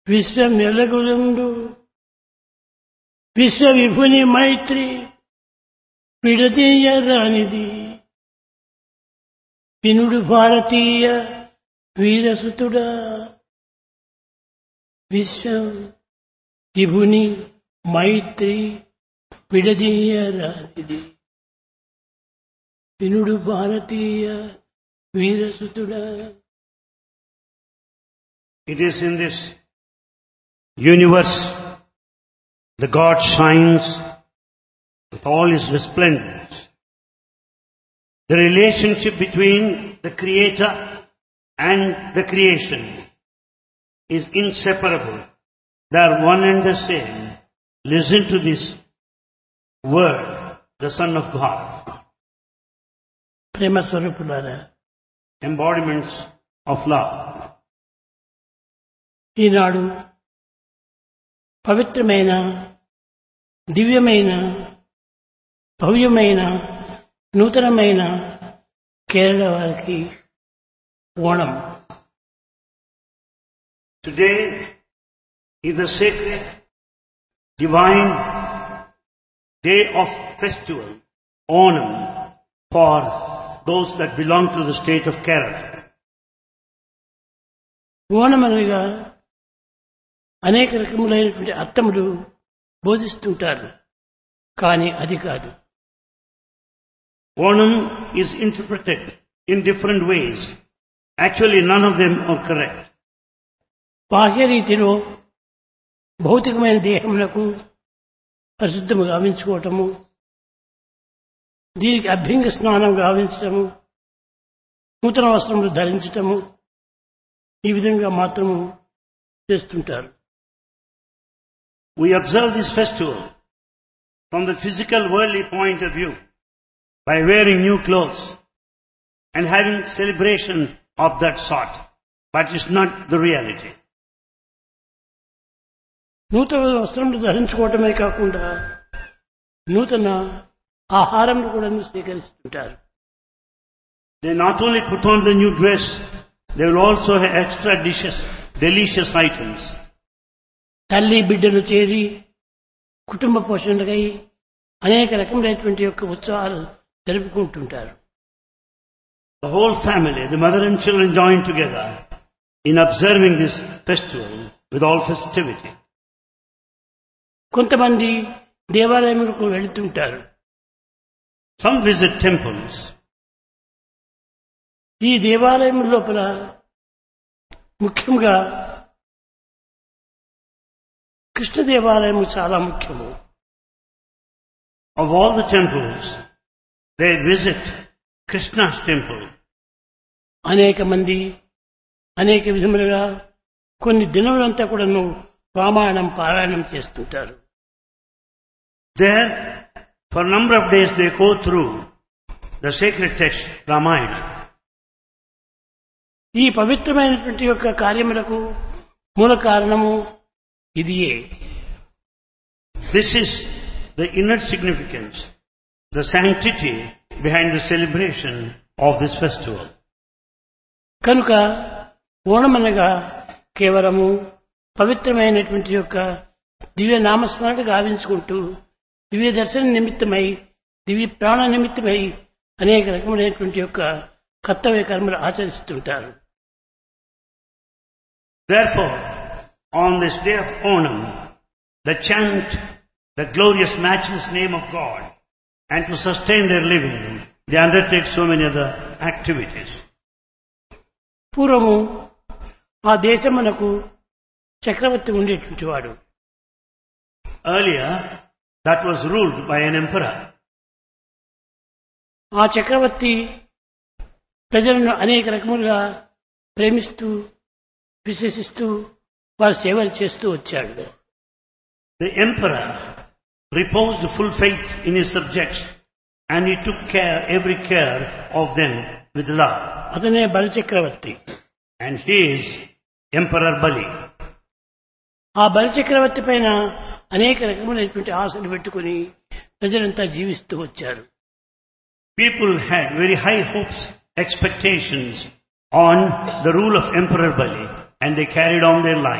విశ్వమెలగులుండు విశ్వవిభుని మైత్రి విడదీయరానిది వినుడు భారతీయ వీరసుతుడా విశ్వ విభుని మైత్రి విడదీయరానిది వినుడు భారతీయ వీరసుతుడా. It is in this universe the God shines with all his resplendence. The relationship between the Creator and the creation is inseparable. They are one and the same. Listen to this word, the Son of God. ప్రేమ స్వరూపులారా, Embodiments of love. ఈనాడు పవిత్రమైన దివ్యమైన భవ్యమైన నూతనమైన కేరళ వారికి Onam. Today is a sacred, divine day of festival, Onam, for those that belong to the state of Kerala. Onam అనగా అనేక రకములైనటువంటి అర్థములు బోధిస్తుంటారు, కానీ అది కాదు. Onam is interpreted in different ways. Actually, none of them are correct. బాహ్య రీతిలో భౌతికమైన దేహములకు పరిశుద్ధము గావించుకోవటము, దీనికి అభ్యంగ స్నానం గావించటము, నూతన వస్త్రములు ధరించటము, ఈ విధంగా మాత్రము చేస్తుంటారు. We observe this festival from the physical worldly point of view by wearing new clothes and having celebration of that sort, but it's not the reality. నూతన వస్త్రములు ధరించుకోవటమే కాకుండా నూతన ఆహారం కూడా స్వీకరిస్తుంటారు. They not only put on the new dress, they will also have extra dishes, delicious items. తల్లి బిడ్డలు చేరి కుటుంబ పోషణకై అనేక రకములైనటువంటి యొక్క ఉత్సవాలు జరుపుకుంటుంటారు. The whole family, the mother and children join together in observing this festival with all festivity. కొంతమంది దేవాలయములకు వెళుతుంటారు. Some visit temples. ఈ దేవాలయం లోపల ముఖ్యంగా కృష్ణ దేవాలయము చాలా ముఖ్యము. Of all the temples, they visit Krishna's temple. అనేక మంది అనేక విధములుగా కొన్ని దినములంతా కూడాను రామాయణం పారాయణం చేస్తుంటారు. There, for a number of days, they go through the sacred text, Ramayana. ఈ పవిత్రమైనటువంటి యొక్క కార్యములకు మూల కారణము ఇదియే. This is the inner significance, the sanctity behind the celebration of this festival. కనుక ఓణమనగా కేవలము పవిత్రమైనటువంటి యొక్క దివ్య నామస్మరణ గావించుకుంటూ దివ్య దర్శన నిమిత్తమై దివ్య ప్రాణ నిమిత్తమై అనేక రకములైనటువంటి యొక్క కర్తవ్య కర్మలు ఆచరిస్తుంటారు. Therefore, on this day of Onam, they chant the glorious, matchless name of God, and to sustain their living, they undertake so many other activities. పూర్వము ఆ దేశమునకు చక్రవర్తి ఉండేటువంటి వాడు. Earlier, that was ruled by an emperor. ఆ చక్రవర్తి ప్రజలను అనేక రకములుగా ప్రేమిస్తూ విశ్వసిస్తూ వారి సేవలు చేస్తూ వచ్చాడు. The emperor reposed full faith in his subjects, and he took every care of them with love. అతనే బలి చక్రవర్తి. And he is Emperor Bali. ఆ బలి చక్రవర్తి పైన అనేక రకములైనటువంటి ఆశలు పెట్టుకుని ప్రజలంతా జీవిస్తూ వచ్చారు. People had very high hopes, expectations on the rule of Emperor Bali, and they carried on their life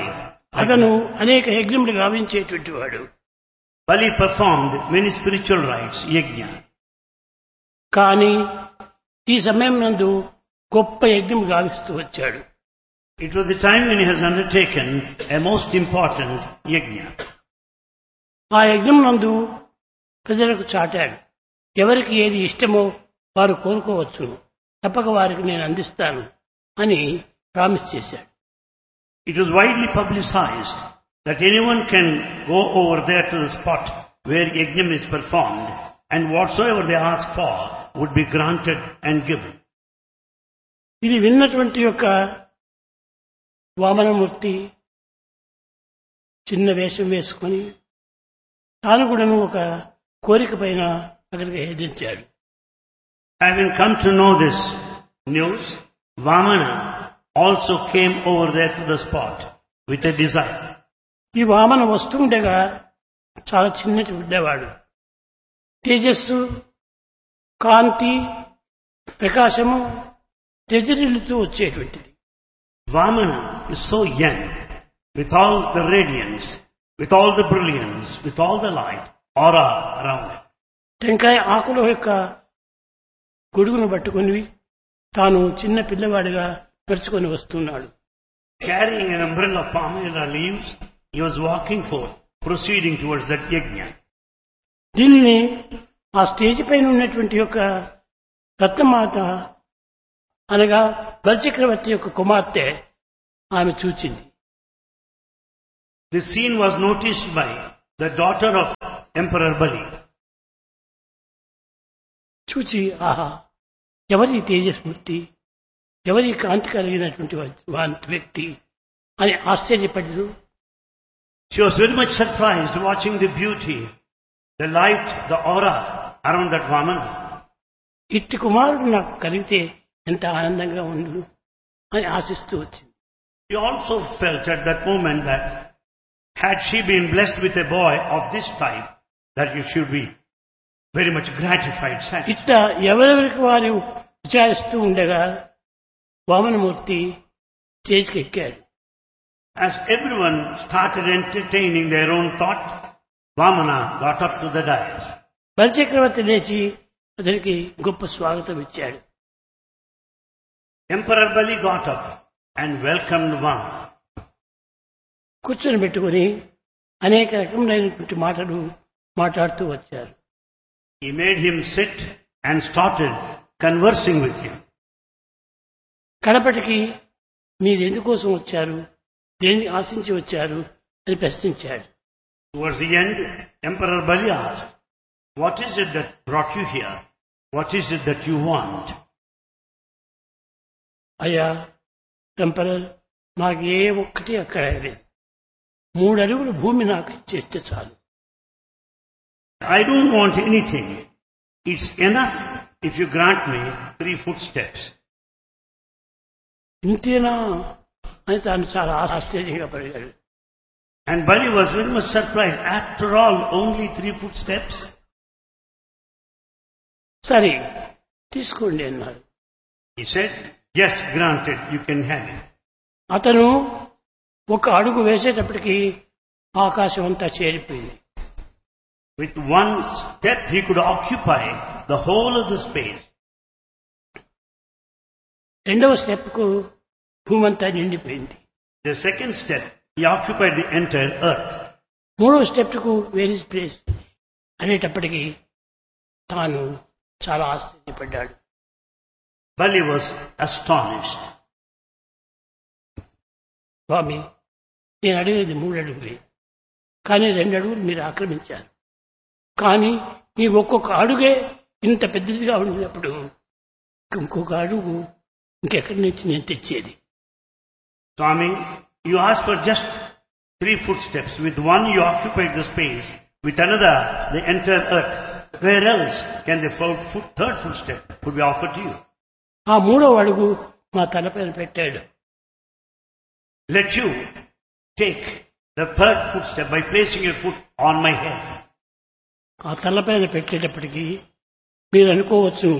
అతను అనేక యజ్ఞములు గావించేటువంటి వాడు. Bali performed many spiritual rites, yajna. కానీ ఈ సమయం నందు గొప్ప యజ్ఞం గావిస్తూ వచ్చాడు. It was the time when he has undertaken a most important yajna. ఆ యజ్ఞం నందు ప్రజలకు చాటాడు. ఎవరికి ఏది ఇష్టమో వారు కోరుకోవచ్చు, తప్పక వారికి నేను అందిస్తాను అని ప్రామిస్ చేశాడు. It was widely publicized that anyone can go over there to the spot where yajna is performed and whatsoever they ask for would be granted and given. ఇది విన్నటువంటి యొక్క వామనమూర్తి చిన్న వేషం వేసుకొని తాను కూడాను ఒక కోరిక పైన అక్కడికి ఎదించాడు. Having come to know this news, Vamana also came over there to the spot with a desire. ఈ వామన వస్తుండగా చాలా చిన్నటి ఉండేవాడు. తేజస్సు, కాంతి, ప్రకాశము తెజరిల్లుతూ వచ్చేటువంటిది. Vamana is so young, with all the radiance, with all the brilliance, with all the light, aura around it. టెంకాయ ఆకుల యొక్క గొడుగును పట్టుకుని తాను చిన్న పిల్లవాడిగా నడుచుకొని వస్తున్నాడు. Carrying an umbrella of pomegranate leaves, he was walking forth, proceeding towards that yajna. దీనిని ఆ stage పైన ఉన్నటువంటి యొక్క రత్నమాత అనగా బలిచక్రవర్తి యొక్క కుమార్తె ఆమె చూచింది. This scene was noticed by the daughter of Emperor Bali. చూచి ఆహా, ఎవరి తేజస్మూర్తి, ఎవరి కాంతి కలిగినటువంటి వ్యక్తి అని ఆశ్చర్యపడరు. She was very much surprised watching the beauty, the light, the aura around that Vamana. ఇట్టి కుమారుడు నాకు కలిగితే ఎంత ఆనందంగా ఉండు అని ఆశిస్తూ వచ్చింది. She also felt at that moment that had she been blessed with a boy of this type, that you should be very much gratified, satisfied. ఇట్లా ఎవరెవరికి వారు విచారిస్తూ ఉండగా వామనమూర్తి స్టేజ్కి ఎక్కాడు. As everyone started entertaining their own thought, Vamana got up to the dais. బలిచక్రవర్తి లేచి అతనికి గొప్ప స్వాగతం ఇచ్చాడు. Emperor Bali got up and welcomed Vamana. కూర్చొని పెట్టుకుని అనేక రకములైనటువంటి మాటలు మాట్లాడుతూ వచ్చారు. He made him sit and started conversing with him. కడపటికి మీరు ఎందుకోసం వచ్చారు, దేన్ని ఆశించి వచ్చారు అని ప్రశ్నించాడు. Towards the end, Emperor Bali asked, "What is it that brought you here? What is it that you want?" అయ్యా ఎంపరర్, నాకు ఏ ఒక్కటి అక్కర్లేదు, 3 అడుగులు భూమి నాకు ఇచ్చేస్తే చాలు. I don't want anything. It's enough if you grant me 3 footsteps. ఇంతేనా అని తాను చాలా ఆశ్చర్యంగా పడిగాడు. And Bali was very much surprised. After all, only 3 footsteps? సరే తీసుకోండి అన్నారు. He said, "Yes, granted, you can have it." అతను ఒక అడుగు వేసేటప్పటికి ఆకాశం అంతా చేరిపోయింది. With 1 step, he could occupy the whole of the space. రెండవ స్టెప్కు భూమంతా నిండిపోయింది. The second step, he occupied the entire earth. మూడవ స్టెప్కు వేర్ ఇస్ ప్లేస్ అనేటప్పటికీ తాను చాలా ఆశ్చర్యపడ్డాడు. Bali was astonished. స్వామి, నేను అడిగేది 3 అడుగులే, కానీ 2 అడుగులు మీరు ఆక్రమించారు. కానీ ఈ ఒక్కొక్క అడుగే ఇంత పెద్దదిగా ఉండినప్పుడు ఇంకొక అడుగు ఇంకెక్కడి నుంచి నేను తెచ్చేది? Swami, you asked for just 3 footsteps. With one you occupied the space. With another, the entire earth. Where else can the third footstep would be offered to you? ఆ 3వ అడుగు మా తలపైన పెట్టాడు. Let you take the third footstep by placing your foot on my head. ఆ తలపైన పెట్టేటప్పటికీ మీరు అనుకోవచ్చు,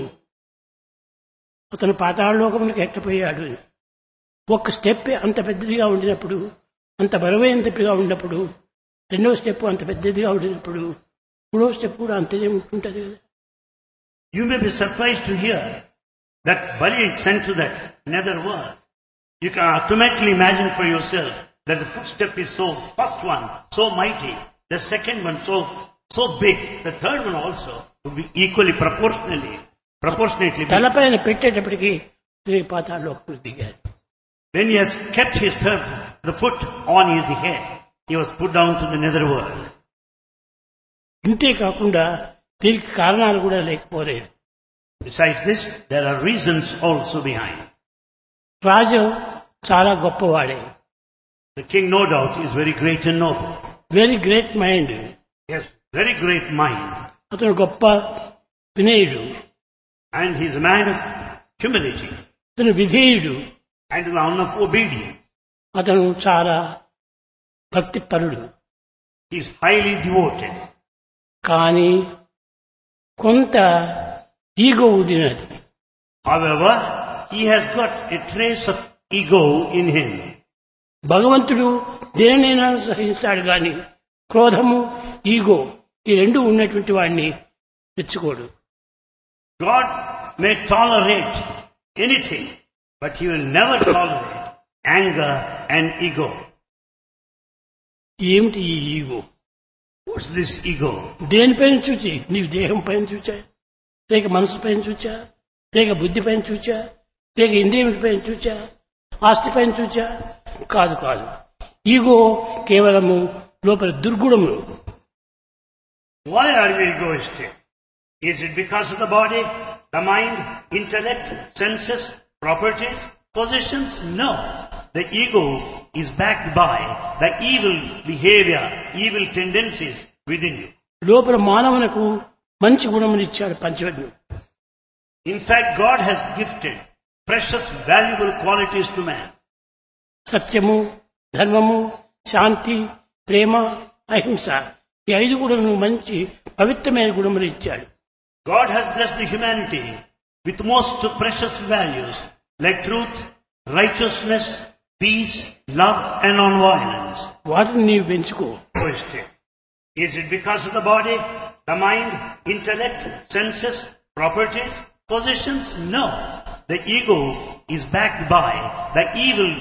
అతను పాతాళలోకమునికి ఎట్టపోయాడు. ఒక్క స్టెప్ అంత పెద్దదిగా ఉండినప్పుడు అంత బరువైనదిగా ఉన్నప్పుడు రెండవ స్టెప్ అంత పెద్దదిగా ఉన్నప్పుడు మూడవ స్టెప్ కూడా అంతదే ఉంటుంటది కదా. You may be surprised to hear that Bali is sent to that nether world. You can automatically imagine for yourself that the first step is first one, so mighty, the second one so big, the third one also would be equally proportionately big. తలపైన పెట్టేటప్పటికి పాతాళలోకి దిగాడు. When he has kept the foot on his head, he was put down to the nether world. ఇంతే కాకుండా దీనికి కారణాలు కూడా లేకపోలేదు. Besides this, there are reasons also behind. రాజు చాలా గొప్పవాడే. The king, no doubt, is very great and noble. Very great mind. He has very great mind. అతను గొప్ప వినయుడు. And he is a man of humility. అతను విధేయుడు. And a man of obedience. అతను చాలా భక్తిపరుడు. He is highly devoted. కానీ కొంత ego ఉండినది. However, he has got a trace of ego in him. భగవంతుడు దేనినైనా సహిస్తాడు గాని క్రోధము ఈగో ఈ రెండు ఉన్నటువంటి వాడిని తెచ్చుకోడు. God may tolerate anything, but he will never tolerate anger and ego. ఏమిటి ఈ ఈగో? What's this ego? దేనిపైన చూచి? నీవు దేహం పైన చూచా, లేక మనసు పైన చూచా, లేక బుద్ధి పైన చూచా, లేక ఇంద్రియం పైన చూచా, ఆస్తి పైన చూచా? కాదు కాదు. ఈగో కేవలము లోపల దుర్గుణము. Why are we egoistic? Is it because of the body, the mind, intellect, senses, properties, possessions? No. The ego is backed by the evil behavior, evil tendencies within you. లోపల మానవునకు మంచి గుణములు ఇచ్చాడు పంచవజ్ఞం. In fact, God has gifted precious, valuable qualities to man. సత్యము, ధర్మము, శాంతి, ప్రేమ, అహింస ఈ ఐదు గుణములు మంచి పవిత్రమైన గుణములు ఇచ్చాడు. God has blessed the humanity with most precious values like truth, righteousness, peace, love and non-violence. వాటిని నీవు పెంచుకో. Is it because of the body, the mind, intellect, senses, properties, possessions? No. The ego is backed by the evil